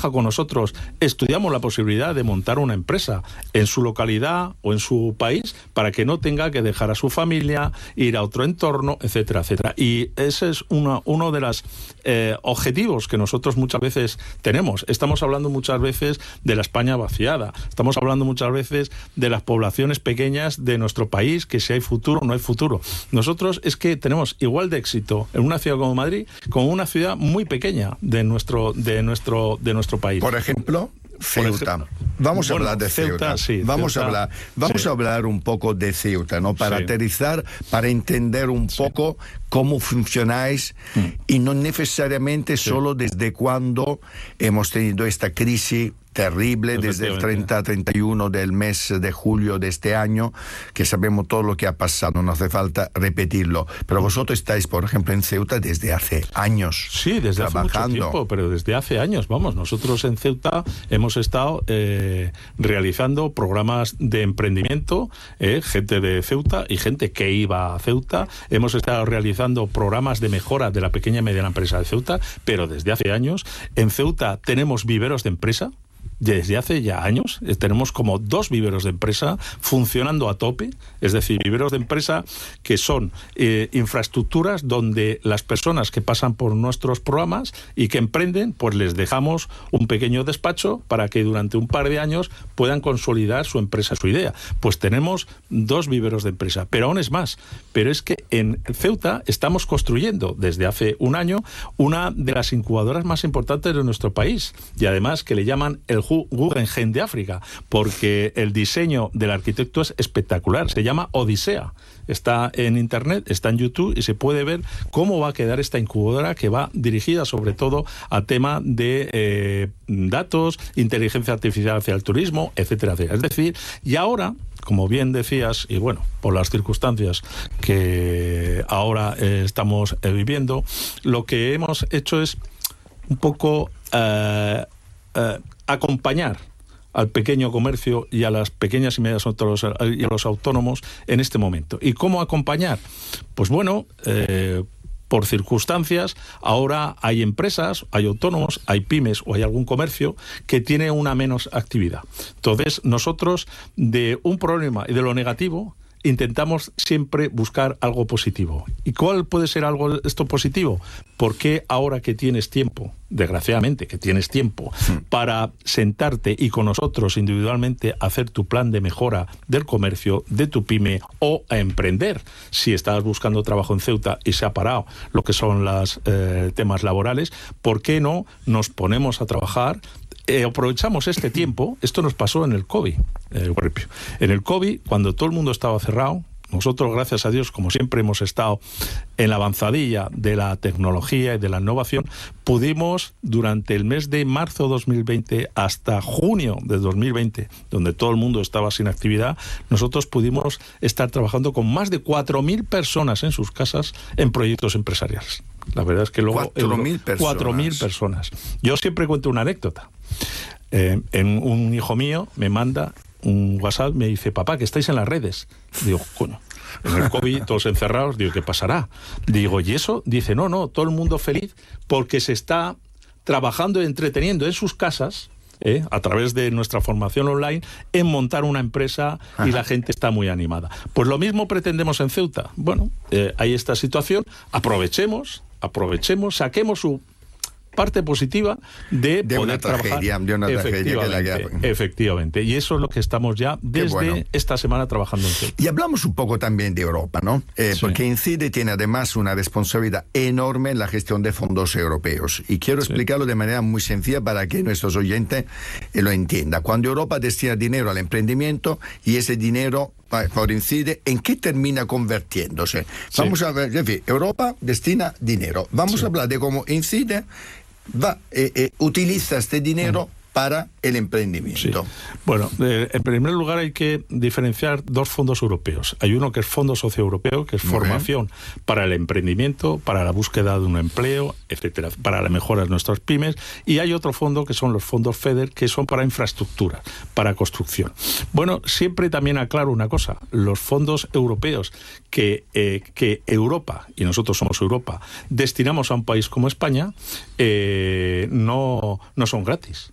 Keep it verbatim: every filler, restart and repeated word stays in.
trabaja con nosotros, estudiamos la posibilidad de montar una empresa en su localidad o en su país para que no tenga que dejar a su familia, ir a otro entorno, etcétera, etcétera. Y ese es una, uno de los eh, objetivos que nosotros muchas veces tenemos. Estamos hablando muchas veces de la España vaciada, estamos hablando muchas veces de las poblaciones pequeñas de nuestro país, que si hay futuro o no hay futuro. Nosotros es que tenemos igual de éxito en una ciudad como Madrid como una ciudad muy pequeña de nuestro, de nuestro, de nuestro país. Por ejemplo, Ceuta. Vamos a bueno, hablar de Ceuta. Ceuta sí, vamos Ceuta, a hablar, vamos sí. a hablar un poco de Ceuta, ¿no? Para sí. aterrizar, para entender un sí. poco cómo funcionáis mm. y no necesariamente sí. solo desde cuando hemos tenido esta crisis terrible desde el treinta a treinta y uno del mes de julio de este año, que sabemos todo lo que ha pasado, no hace falta repetirlo. Pero vosotros estáis, por ejemplo, en Ceuta desde hace años. Sí, desde trabajando. hace mucho tiempo, pero desde hace años, vamos, nosotros en Ceuta hemos estado eh, realizando programas de emprendimiento, eh, gente de Ceuta y gente que iba a Ceuta. Hemos estado realizando programas de mejora de la pequeña y mediana empresa de Ceuta, pero desde hace años. En Ceuta tenemos viveros de empresa. Desde hace ya años eh, tenemos como dos viveros de empresa funcionando a tope, es decir, viveros de empresa que son eh, infraestructuras donde las personas que pasan por nuestros programas y que emprenden, pues les dejamos un pequeño despacho para que durante un par de años puedan consolidar su empresa, su idea. Pues tenemos dos viveros de empresa, pero aún es más. Pero es que en Ceuta estamos construyendo desde hace un año una de las incubadoras más importantes de nuestro país y además que le llaman el Guggenheim de África, porque el diseño del arquitecto es espectacular, se llama Odisea, está en internet, está en YouTube y se puede ver cómo va a quedar esta incubadora que va dirigida sobre todo a tema de eh, datos, inteligencia artificial hacia el turismo, etcétera, etcétera. Es decir, y ahora, como bien decías, y bueno, por las circunstancias que ahora eh, estamos eh, viviendo, lo que hemos hecho es un poco eh, eh, acompañar al pequeño comercio y a las pequeñas y medianas y a los autónomos en este momento. ¿Y cómo acompañar? Pues bueno, eh, por circunstancias, ahora hay empresas, hay autónomos, hay pymes o hay algún comercio que tiene una menos actividad. Entonces, nosotros de un problema y de lo negativo intentamos siempre buscar algo positivo. ¿Y cuál puede ser algo esto positivo? Porque ahora que tienes tiempo, desgraciadamente que tienes tiempo, sí. para sentarte y con nosotros individualmente hacer tu plan de mejora del comercio, de tu pyme o a emprender, si estás buscando trabajo en Ceuta y se ha parado lo que son los eh, temas laborales, ¿por qué no nos ponemos a trabajar? Eh, aprovechamos este tiempo, esto nos pasó en el COVID, eh, en el COVID, cuando todo el mundo estaba cerrado, nosotros, gracias a Dios, como siempre hemos estado en la avanzadilla de la tecnología y de la innovación, pudimos durante el mes de marzo de dos mil veinte hasta junio de dos mil veinte, donde todo el mundo estaba sin actividad, nosotros pudimos estar trabajando con más de cuatro mil personas en sus casas en proyectos empresariales. La verdad es que luego... cuatro mil personas. cuatro mil personas. Yo siempre cuento una anécdota. Eh, en un hijo mío me manda un WhatsApp, me dice, papá, que estáis en las redes. Digo, coño, en el COVID todos encerrados, digo, ¿qué pasará? Digo, ¿y eso? Dice, no, no, todo el mundo feliz porque se está trabajando y entreteniendo en sus casas, ¿eh? a través de nuestra formación online, en montar una empresa y la gente está muy animada. Pues lo mismo pretendemos en Ceuta. Bueno, eh, hay esta situación, aprovechemos, aprovechemos, saquemos su parte positiva de, de poder una tragedia, trabajar. De una tragedia que la guerra. Efectivamente, y eso es lo que estamos ya desde bueno. esta semana trabajando en Ceuta. Y hablamos un poco también de Europa, ¿no? Eh, sí. Porque INCIDE tiene además una responsabilidad enorme en la gestión de fondos europeos. Y quiero sí. explicarlo de manera muy sencilla para que nuestros oyentes eh, lo entiendan. Cuando Europa destina dinero al emprendimiento y ese dinero por INCIDE, ¿en qué termina convirtiéndose? Sí. Vamos a ver, en fin, Europa destina dinero. Vamos sí. a hablar de cómo INCIDE va, eh, eh, utiliza este dinero uh-huh. para el emprendimiento. Sí. Bueno, eh, en primer lugar hay que diferenciar dos fondos europeos. Hay uno que es Fondo Socioeuropeo, que es Muy formación bien. para el emprendimiento, para la búsqueda de un empleo, etcétera, para la mejora de nuestras pymes, y hay otro fondo que son los fondos FEDER, que son para infraestructura, para construcción. Bueno, siempre también aclaro una cosa, los fondos europeos que, eh, que Europa, y nosotros somos Europa, destinamos a un país como España, eh, no, no son gratis.